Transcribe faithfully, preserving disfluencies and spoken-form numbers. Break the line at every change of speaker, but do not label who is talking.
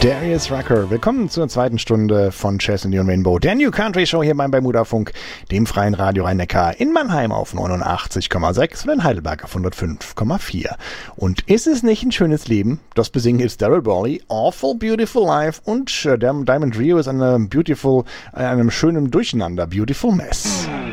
Darius Rucker, willkommen zur zweiten Stunde von Jazz in the Rainbow, der New Country Show hier beim Bermuda Funk, dem freien Radio Rhein-Neckar in Mannheim auf neunundachtzig Komma sechs und in Heidelberg auf hundertfünf Komma vier. Und ist es nicht ein schönes Leben? Das besingen jetzt Daryl Worley, Awful Beautiful Life, und äh, Diamond Rio ist eine beautiful, äh, einem schönen Durcheinander, Beautiful Mess.